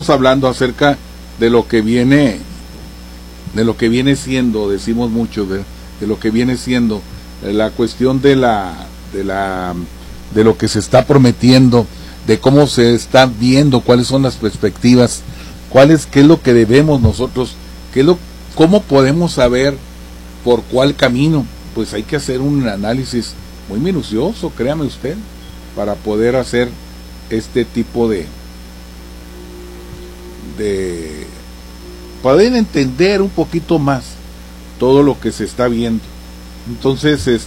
estamos hablando acerca de lo que viene siendo, decimos mucho, de lo que viene siendo la cuestión de lo que se está prometiendo, de cómo se está viendo, cuáles son las perspectivas, qué es lo que debemos nosotros, cómo podemos saber por cuál camino. Pues hay que hacer un análisis muy minucioso, créame usted, para poder hacer este tipo de poder entender un poquito más todo lo que se está viendo. Entonces,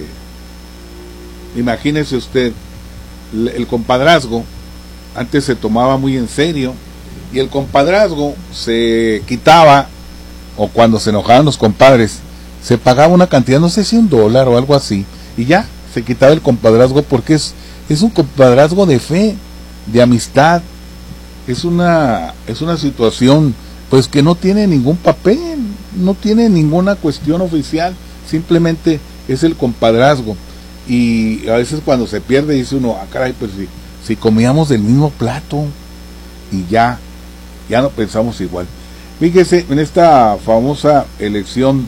imagínese usted, el compadrazgo antes se tomaba muy en serio, y el compadrazgo se quitaba, o cuando se enojaban los compadres, se pagaba una cantidad, no sé si $1 o algo así, y ya, se quitaba el compadrazgo, porque es un compadrazgo de fe, de amistad, es una situación pues que no tiene ningún papel, no tiene ninguna cuestión oficial, simplemente es el compadrazgo. Y a veces cuando se pierde dice uno, caray, pues si comíamos del mismo plato, y ya no pensamos igual. Fíjese, en esta famosa elección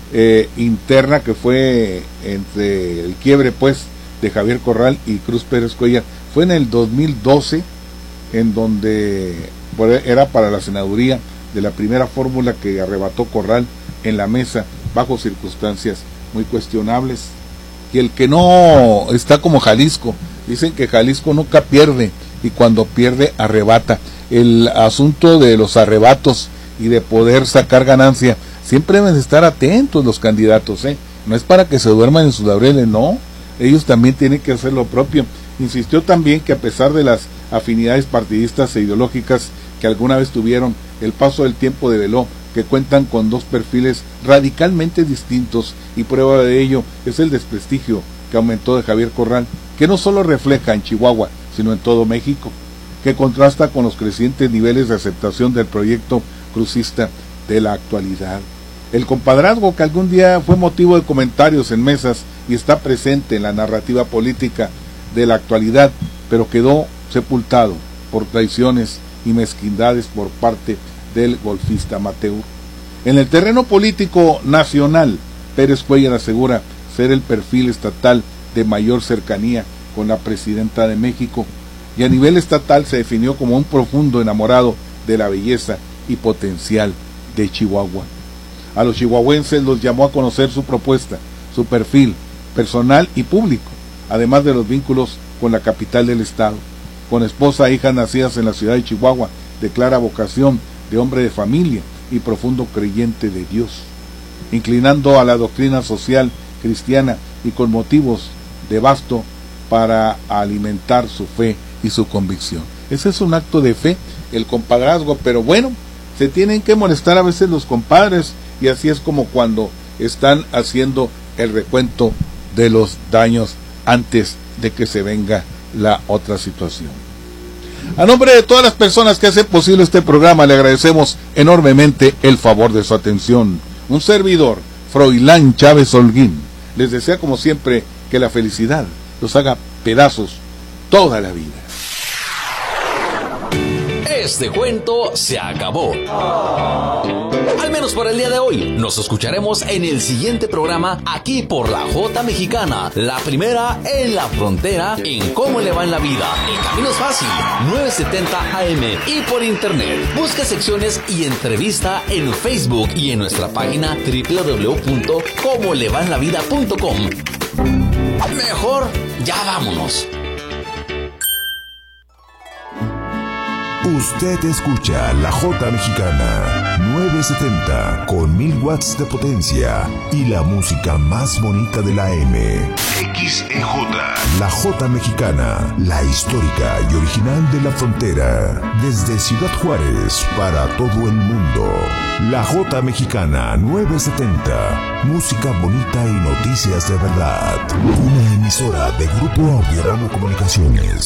interna que fue entre el quiebre pues de Javier Corral y Cruz Pérez Cuellar, fue en el 2012, en donde era para la senaduría de la primera fórmula que arrebató Corral en la mesa bajo circunstancias muy cuestionables. Y el que no está como Jalisco, dicen que Jalisco nunca pierde, y cuando pierde arrebata. El asunto de los arrebatos y de poder sacar ganancia, siempre deben estar atentos los candidatos, no es para que se duerman en sus laureles, no, ellos también tienen que hacer lo propio. Insistió también que a pesar de las afinidades partidistas e ideológicas que alguna vez tuvieron, el paso del tiempo develó que cuentan con dos perfiles radicalmente distintos, y prueba de ello es el desprestigio que aumentó de Javier Corral, que no solo refleja en Chihuahua, sino en todo México, que contrasta con los crecientes niveles de aceptación del proyecto crucista de la actualidad. El compadrazgo, que algún día fue motivo de comentarios en mesas y está presente en la narrativa política de la actualidad, pero quedó sepultado por traiciones y mezquindades por parte del golfista amateur. En el terreno político nacional, Pérez Cuellar asegura ser el perfil estatal de mayor cercanía con la presidenta de México, y a nivel estatal se definió como un profundo enamorado de la belleza y potencial de Chihuahua. A los chihuahuenses los llamó a conocer su propuesta, su perfil personal y público, además de los vínculos con la capital del estado. Con esposa e hijas nacidas en la ciudad de Chihuahua, de clara vocación de hombre de familia y profundo creyente de Dios, inclinando a la doctrina social cristiana y con motivos de basto para alimentar su fe y su convicción. Ese es un acto de fe, el compadrazgo, pero bueno, se tienen que molestar a veces los compadres, y así es como cuando están haciendo el recuento de los daños antes de que se venga la otra situación. A nombre de todas las personas que hacen posible este programa, le agradecemos enormemente el favor de su atención. Un servidor, Froilán Chávez Holguín, les desea como siempre que la felicidad los haga pedazos toda la vida. Este cuento se acabó. Al menos por el día de hoy. Nos escucharemos en el siguiente programa aquí por la J Mexicana, la primera en la frontera en Cómo le va en la vida. El camino es fácil, 970 AM, y por internet. Busca secciones y entrevista en Facebook y en nuestra página www.comolevaenlavida.com. Mejor ya vámonos. Usted escucha la J Mexicana 970 con 1000 watts de potencia y la música más bonita de la M. XEJ. La J Mexicana, la histórica y original de la frontera. Desde Ciudad Juárez para todo el mundo. La J Mexicana 970. Música bonita y noticias de verdad. Una emisora de Grupo Audiorama Comunicaciones.